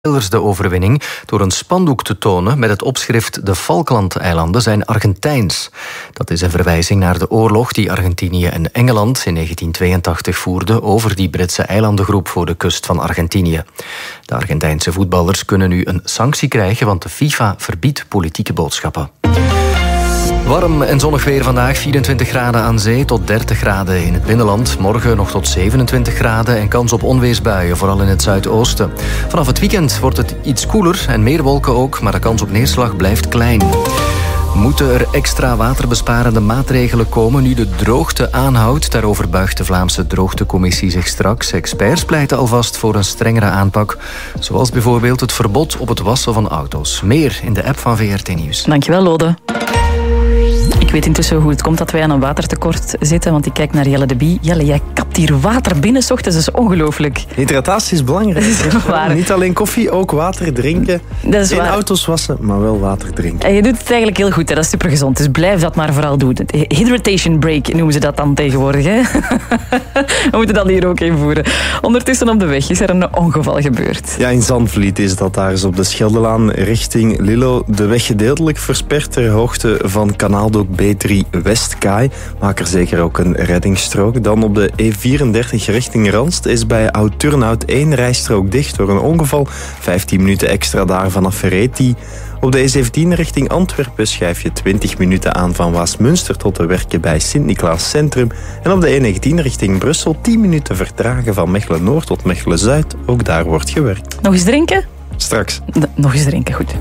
de overwinning door een spandoek te tonen met het opschrift "De Falklandeilanden zijn Argentijns". Dat is een verwijzing naar de oorlog die Argentinië en Engeland in 1982 voerden over die Britse eilandengroep voor de kust van Argentinië. De Argentijnse voetballers kunnen nu een sanctie krijgen, want de FIFA verbiedt politieke boodschappen. Warm en zonnig weer vandaag, 24 graden aan zee tot 30 graden in het binnenland. Morgen nog tot 27 graden en kans op onweersbuien, vooral in het zuidoosten. Vanaf het weekend wordt het iets koeler en meer wolken ook, maar de kans op neerslag blijft klein. Moeten er extra waterbesparende maatregelen komen nu de droogte aanhoudt? Daarover buigt de Vlaamse Droogtecommissie zich straks. Experts pleiten alvast voor een strengere aanpak, zoals bijvoorbeeld het verbod op het wassen van auto's. Meer in de app van VRT Nieuws. Dankjewel, Lode. Ik weet intussen hoe het komt dat wij aan een watertekort zitten, want ik kijk naar Jelle de Bie. Jelle, jij kapt hier water binnen 's ochtends, dat is ongelooflijk. Hydratatie is belangrijk. Waar. Niet alleen koffie, ook water drinken. Dat is Geen waar. auto's wassen, maar wel water drinken. En je doet het eigenlijk heel goed, hè? Dat is supergezond. Dus blijf dat maar vooral doen. Hydratation break noemen ze dat dan tegenwoordig. Hè? We moeten dat hier ook invoeren. Ondertussen op de weg is er een ongeval gebeurd. Ja, in Zandvliet is dat daar eens op de Scheldelaan richting Lillo. De weg gedeeltelijk versperd ter hoogte van kanaaldook B3 Westkaai. Maak er zeker ook een reddingsstrook. Dan op de E34 richting Ranst is bij Oud-Turnhout 1 rijstrook dicht door een ongeval. 15 minuten extra daar vanaf Ferreti. Op de E17 richting Antwerpen schrijf je 20 minuten aan van Waasmunster tot de Werken bij Sint-Niklaas Centrum. En op de E19 richting Brussel 10 minuten vertragen van Mechelen-Noord tot Mechelen-Zuid. Ook daar wordt gewerkt. Nog eens drinken? Straks. Nog eens drinken, goed.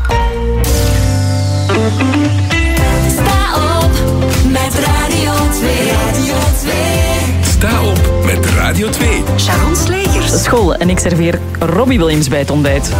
Met Radio 2. Radio 2. Sta op met Radio 2. Sharon Slegers. School en ik serveer Robbie Williams bij het ontbijt.